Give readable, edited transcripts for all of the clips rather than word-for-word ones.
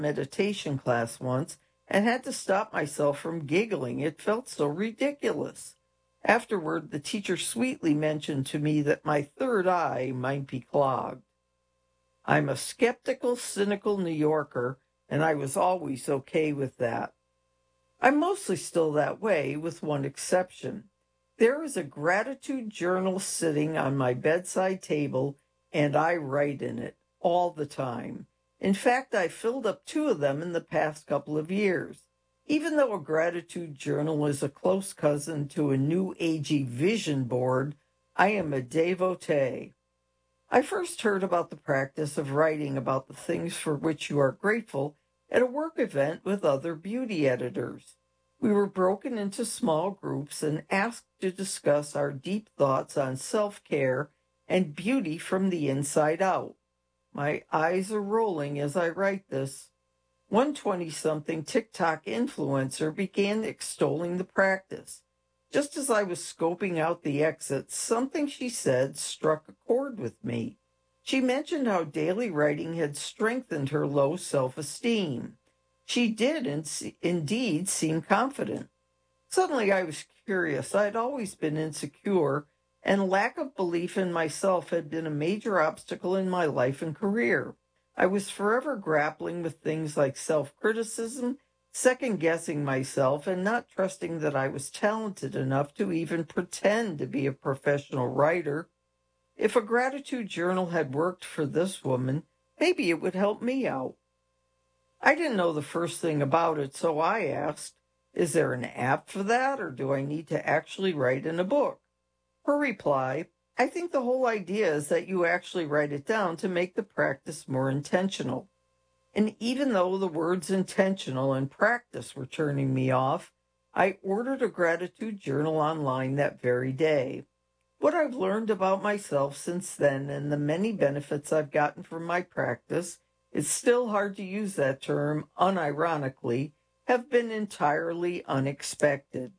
meditation class once and had to stop myself from giggling. It felt so ridiculous. Afterward, the teacher sweetly mentioned to me that my third eye might be clogged. I'm a skeptical, cynical New Yorker, and I was always okay with that. I'm mostly still that way, with one exception. There is a gratitude journal sitting on my bedside table, and I write in it all the time. In fact, I filled up 2 of them in the past couple of years. Even though a gratitude journal is a close cousin to a new agey vision board, I am a devotee. I first heard about the practice of writing about the things for which you are grateful at a work event with other beauty editors. We were broken into small groups and asked to discuss our deep thoughts on self-care and beauty from the inside out. My eyes are rolling as I write this. One 20-something TikTok influencer began extolling the practice. Just as I was scoping out the exits, something she said struck a chord with me. She mentioned how daily writing had strengthened her low self-esteem. She did indeed seem confident. Suddenly I was curious. I had always been insecure, and lack of belief in myself had been a major obstacle in my life and career. I was forever grappling with things like self-criticism, second-guessing myself, and not trusting that I was talented enough to even pretend to be a professional writer. If a gratitude journal had worked for this woman, maybe it would help me out. I didn't know the first thing about it, so I asked, is there an app for that, or do I need to actually write in a book? Her reply, I think the whole idea is that you actually write it down to make the practice more intentional. And even though the words intentional and practice were turning me off, I ordered a gratitude journal online that very day. What I've learned about myself since then and the many benefits I've gotten from my practice, it's still hard to use that term unironically, have been entirely unexpected.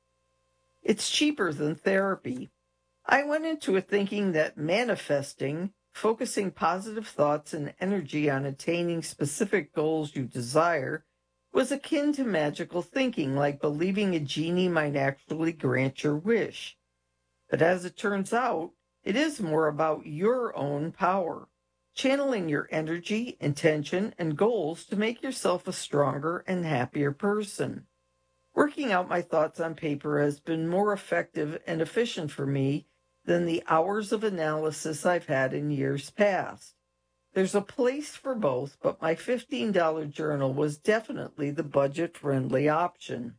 It's cheaper than therapy. I went into it thinking that manifesting, focusing positive thoughts and energy on attaining specific goals you desire, was akin to magical thinking, like believing a genie might actually grant your wish. But as it turns out, it is more about your own power, channeling your energy, intention, and goals to make yourself a stronger and happier person. Working out my thoughts on paper has been more effective and efficient for me than the hours of analysis I've had in years past. There's a place for both, but my $15 journal was definitely the budget-friendly option.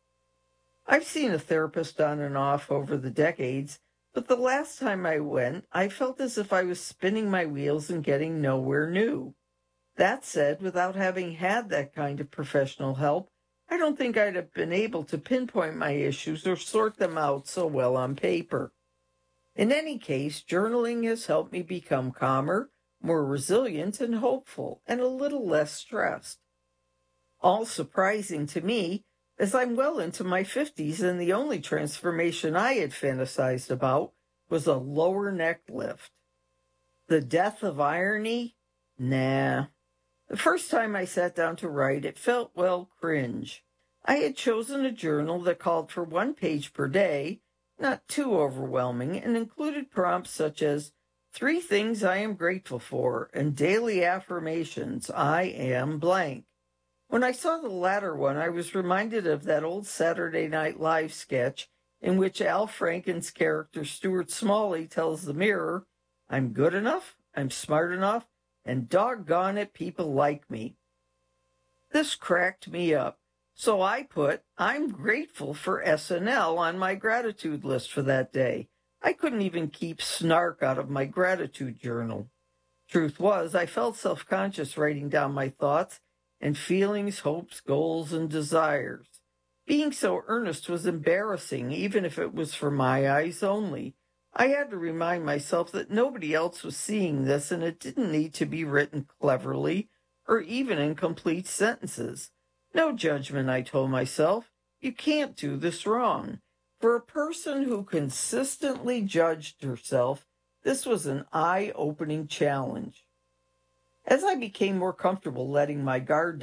I've seen a therapist on and off over the decades, but the last time I went, I felt as if I was spinning my wheels and getting nowhere new. That said, without having had that kind of professional help, I don't think I'd have been able to pinpoint my issues or sort them out so well on paper. In any case, journaling has helped me become calmer, more resilient and hopeful, and a little less stressed. All surprising to me, as I'm well into my 50s and the only transformation I had fantasized about was a lower neck lift. The death of irony? Nah. The first time I sat down to write, it felt, well, cringe. I had chosen a journal that called for 1 page per day, not too overwhelming, and included prompts such as 3 things I am grateful for and daily affirmations, I am blank. When I saw the latter one, I was reminded of that old Saturday Night Live sketch in which Al Franken's character Stuart Smalley tells the mirror, I'm good enough, I'm smart enough, and doggone it, people like me. This cracked me up. So I put, I'm grateful for SNL on my gratitude list for that day. I couldn't even keep snark out of my gratitude journal. Truth was, I felt self-conscious writing down my thoughts and feelings, hopes, goals, and desires. Being so earnest was embarrassing, even if it was for my eyes only. I had to remind myself that nobody else was seeing this, and it didn't need to be written cleverly or even in complete sentences. No judgment, I told myself. You can't do this wrong. For a person who consistently judged herself, this was an eye-opening challenge. As I became more comfortable letting my guard